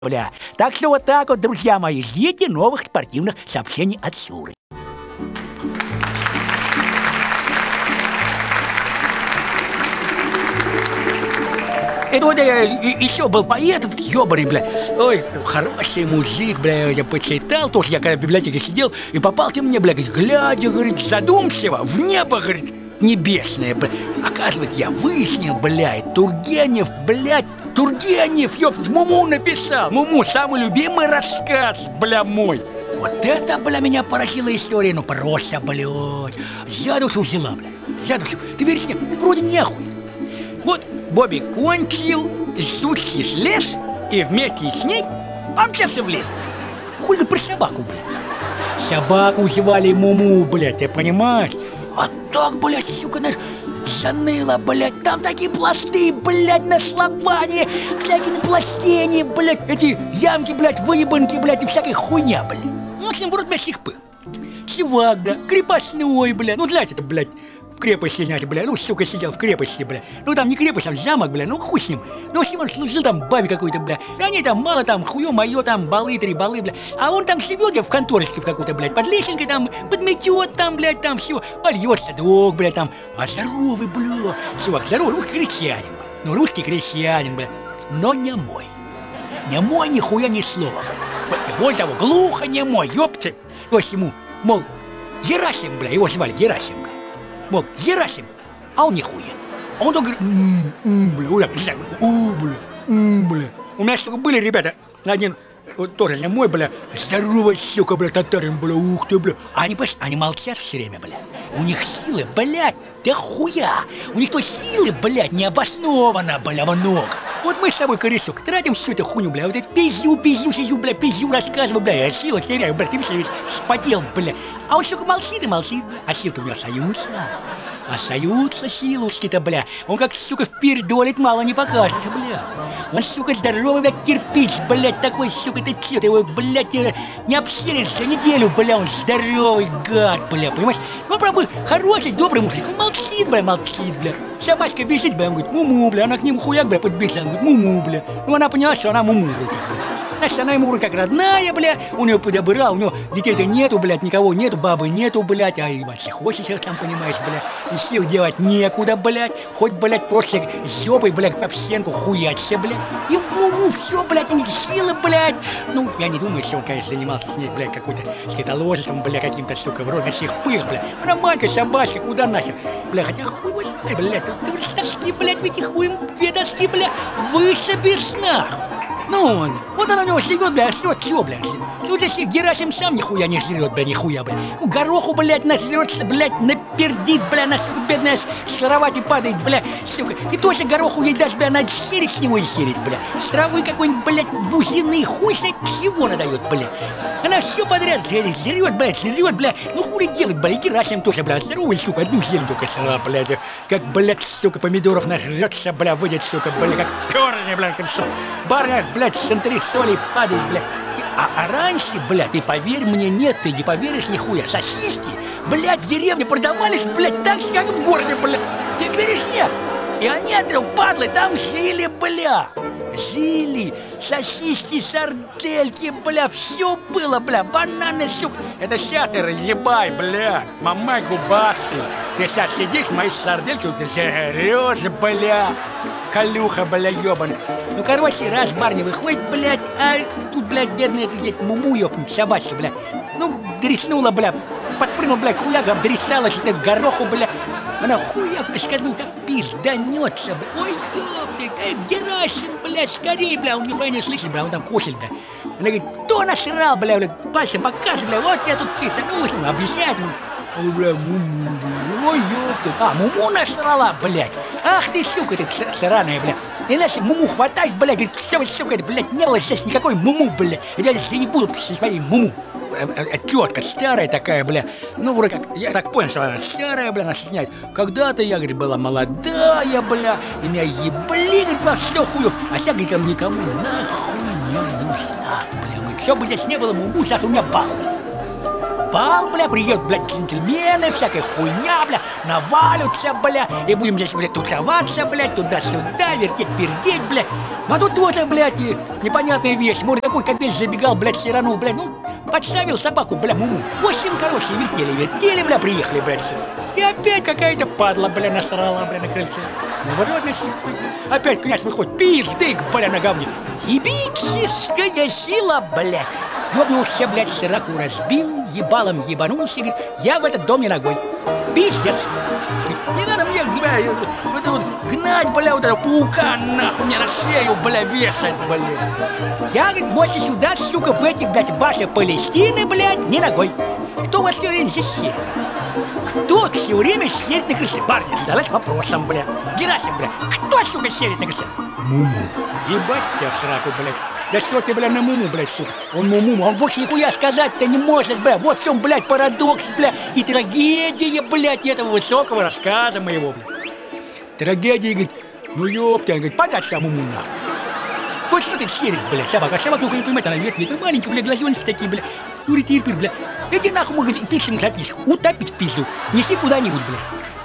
бля. Так что вот так вот, друзья мои, ждите новых спортивных сообщений от Шуры. Это вот я еще был поэт, ёбарь, бля. Ой, хороший мужик, бля, я почитал тоже, я когда в библиотеке сидел, и попался мне, бля, глядя, говорит, задумчиво, в небо, говорит, небесное, бля. Оказывается, я выяснил, блядь, Тургенев, блядь, Тургенев, ёпт, Муму написал. Муму, самый любимый рассказ, бля, мой. Вот это, бля, меня поразила история, ну просто, блядь. За душу взяла, бля, за душу. Ты веришь мне? Вроде нехуй. Вот Бобби кончил, сучий слез, и вместе с ней помчался в лес. Хули про собаку, бля. Собаку звали Муму, блядь, ты понимаешь? А так, блядь, сука, знаешь, заныло, блядь, там такие пласты, блядь, на словане, всякие напластения, блядь, эти ямки, блядь, выебанки, блядь, и всякая хуйня, блядь. Ну, в общем, вроде, блядь, сихпы. Чувак, да, крепостной, блядь, ну, знаете, это, блядь, в крепости, знаете, бля, ну, сука, сидел в крепости, бля. Ну, там не крепость, там замок, бля, ну, хуй с ним. Ну, в общем, он служил там бабе какой-то, бля. Да они там мало, там, хуё моё, там, балы, три балы, бля. А он там живет в конторочке в какой-то, блядь, под лесенкой там, подметет там, блядь, там все, польет садок, бля, там. А здоровый, бля, чувак, здоровый, русский крестьянин, бля. Ну, русский крестьянин, бля, но не мой. Не мой, нихуя ни слова, бля. Более того, глухо не мой, ёпты. То есть ему, мол, Герасим, бля, его звали Герасим, бля. Мол, Герасим, а он нихуя. А он только говорит, бля. У меня, сука, были ребята, один, вот тоже не мой, бля, здоровый, сука, бля, татарин, бля, ух ты, бля. Они молчат все время, бля. У них силы, блядь, да хуя. У них той силы, блядь, необоснованно, бля, много. Вот мы с тобой, корешок, тратим всю эту хуйню, бля, вот это пизю, бля, пизю рассказываю, бля, я силы теряю, бля, ты весь вспотел, бля. А он, сука, молчит и молчит, бля. А сил-то у него остаются. Остаются силушки-то, бля. Он как, сука, впердолит, мало не покажется, бля. Он, сука, здоровый, блядь, кирпич, блядь, такой, сука, ты чё, ты его, блядь, не обсеришься неделю, бля, он здоровый гад, бля, понимаешь? Ну, правда, хороший, добрый мужик, он молчит, бля. Собачка бежит, бля, он говорит, Муму, бля, она к нему хуяк, бля, подбежала, он говорит, Муму, бля. Ну, она поняла, что она Муму, бля. Значит, она ему как родная, бля, у нее подобрал, у него детей-то нету, блядь, никого нету, бабы нету, блядь, а и вообще хочешь, там, понимаешь, бля, и сил делать некуда, блядь, хоть, блядь, просто жопой, блядь, об стенку хуячься, блядь, и в Муму все, блядь, у них силы, блядь. Ну, я не думаю, что он, конечно, занимался с ней, блядь, какой-то скитоложеством, бля, каким-то, сука, вроде всех пых, бля, она маленькая собачка, куда нахер, бля, хотя хуй его знает, блядь, ты говоришь, доски, блядь, в эти хуем, две доски, бля, вышибешь нахуй. Ну, вот она у него живет, бля, жрет, чё, бля, что здесь Герасим сам нихуя не жрет, бля, нихуя, бля. Гороху, блядь, нажрется, блядь, напердит, бля, на, сука, бедная с кровати падает, бля, сука. И тоже гороху ей дашь, бля, она серить с него и серить, бля. С травы какой-нибудь, блядь, бузины, хуй знает чего надает, бля. Она все подряд жрет, бля. Ну, хули делать, бля, и Герасим тоже, бля, здоровый, сука, одну зелень только села, блядь. Как, блядь, сука, помидоров нажрется, бля, выйдет, сука, бля, как перни, бля, как все. Барня, блядь, с антресолей падает, блядь. А раньше, блядь, ты поверь мне, нет, ты не поверишь нихуя. Сосиски, блядь, в деревне продавались, блядь, так же, как и в городе, блядь. Ты веришь, нет? И они, падлы, там жили, бля. Жили, сосиски, сардельки, бля, все было, бля, бананы, сука. Это сейчас ты разъебай, бля, мамай губастый. Ты сейчас сидишь, мои сардельки, ты жрешь, бля. Калюха, бля, ёбаный. Ну, короче, раз барни выходит, блядь, а тут, блядь, бедная, блядь, Муму, ёбаный, собачка, бля. Ну, дреснула, бля, подпрыгнула, блядь, хуяк, обдресталась, это гороху, бля. Она хуяк, пискадну, как пизданется, бля. Ой, ёпты, Герасим, блядь, скорей, бля, он нихуя не слышит, бля, он там косит, бля. Она говорит, кто насрал, бля, пальцем покажет, бля, вот я тут пизданулась, ну, объяснять, ну. Ой, бля, Муму, бля, ой, ёпты. А, Муму насрала, блядь. Ах ты, сука, ты сраная, бля. Иначе Муму хватать, блядь, говорит, что вы, сука, это, блядь, не было здесь никакой Муму, блядь. Я здесь не буду со своей Муму. Тетка старая такая, бля. Ну, вроде как, я так понял, что она старая, бля, она снять. Когда-то я, говорит, была молодая, бля, и меня ебли, говорит, во что хуев. А сейчас, говорит, никому нахуй не нужна, бля. Говорит, что бы здесь не было Муму, сейчас у меня бал. бал, бля, приедут, блядь, джентльмены, всякая хуйня, бля, навалятся, бля, и будем здесь, блядь, тусоваться, блядь, туда-сюда, вертеть-пердеть, бля. А тут тоже, блядь, непонятная вещь. Может, какой кобель забегал, блядь, все равно, блядь, ну, подставил собаку, бля, муму. В общем, короче, вертели, бля, приехали, блядь, все. И опять какая-то падла, бля, насрала, бля, на крыльце. Ну, ворот на чих, опять князь выходит, пиздык, бля, на говне. Ебическая сила, блядь. Ёбнулся, блядь, сираку разбил, ебалом ебанулся, говорит, я в этот дом не ногой. Пиздец. Не надо мне, бля, вот это вот гнать, бля, вот этого паука, нахуй, мне на шею, бля, вешать, бля. Я, говорит, больше сюда, сука, в этих, блядь, ваши Палестины, блядь, не ногой. Кто у вас все время здесь сидит? Кто все время сидит на крыше? Парни, задалась вопросом, бля. Герасим, бля, кто, сука, сидит на крыше? Муму. Ебать тебя в сраку, блядь. Да что ты, бля, на муму, блядь, сука? Он муму, он больше нихуя сказать-то не может, бля. Вот в чем, блядь, парадокс, бля, и трагедия, блядь, этого высокого рассказа моего, бля. Трагедия, говорит, ну ёпта, говорит, подать сам муму, нахуй. Вот что ты черешь, блядь, собака, собака, ну-ка не понимает, она ветвит, маленький, бля, глазеночки такие, бля. Юрий-тирпир, бля. Иди нахуй, могут пишем записку, утопить в пизду, неси куда-нибудь, бля.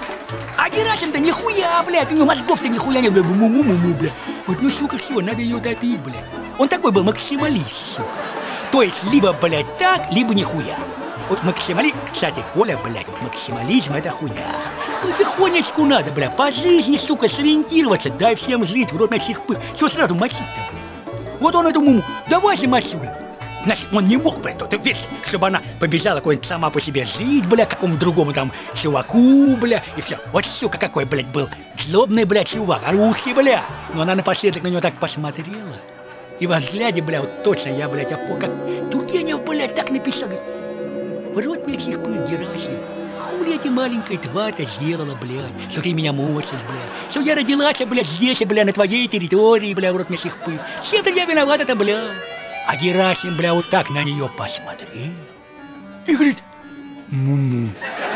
А Герасим-то нихуя, блядь, у него мозгов-то нихуя не, бля, муму, бля. Вот, ну, сука, все, надо ее утопить, блядь. Он такой был максималист, сука. То есть, либо, блядь, так, либо нихуя. Вот максимализм, кстати, Коля, блядь, вот максимализм это хуйня. Потихонечку надо, бля, по жизни, сука, сориентироваться, дай всем жить, в рот на сих пых. Что сразу мочить-то, бля? Вот он эту муму, давай же отсюда. Значит, он не мог, блядь, ты видишь, чтобы она побежала куда-нибудь сама по себе жить, бля, какому-то другому там чуваку, бля, и все. Вот, сука, какой, блядь, был злобный, блядь, чувак, а русский, бля. Но она напоследок на него так посмотрела. И во взгляде, бля, вот точно я, блядь, как Тургенев, блядь, так написал, говорит, в рот мне чих пыль, Герасим. Хули эти маленькая тварь-то сделала, блядь, что ты меня мочишь, блядь, что я родилась, блядь, здесь, бля, на твоей территории, бля, в рот мне чих пыль. Чем-то я виноват-то, блядь. А Герасим, бля, вот так на нее посмотрел и говорит, муму.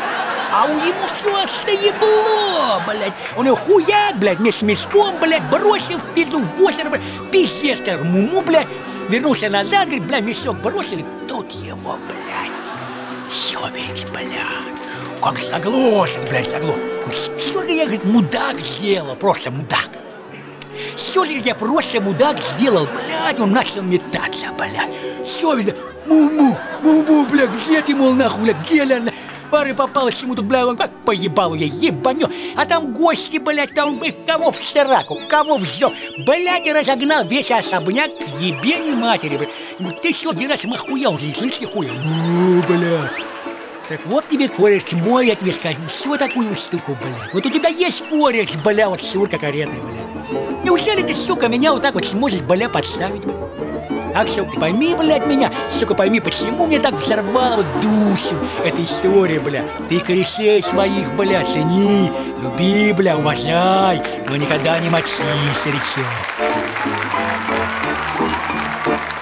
А у него все остоебло, блядь. Он ее хуяк, блядь, вместе с мешком, блядь, бросил в пизду в озеро, блядь. Пиздец, как муму, блядь. Вернулся назад, говорит, бля, мешок бросил, и тут его, блядь, совесть, блядь. Как заглохнет, блядь, заглох. Что же я, говорит, мудак сделал, просто мудак. Что же я просто мудак сделал, блядь, он начал метаться, блядь. Все, блядь, муму, блядь, где ты, мол, нахуй, блядь, где, блядь, пары попалась ему тут, блядь, он как поебал я, ебанё. А там гости, блядь, там, кого в сраку, кого в жёг, блядь, и разогнал весь особняк к ебени матери, блядь. Ну ты что, Герасим, охуел уже, не слышишь, хуя? Ну, блядь. Так вот тебе кореш мой, я тебе скажу, всю такую штуку, блядь. Вот у тебя есть кореш, бля, вот сурка каретная, блядь. Неужели ты, сука, меня вот так вот сможешь, бля, подставить, блядь? А все, пойми, блядь, меня, сука, пойми, почему мне так взорвало вот душу эта история, бля. Ты корешей своих, бля, цени, люби, бля, уважай, но никогда не мочи, старичок.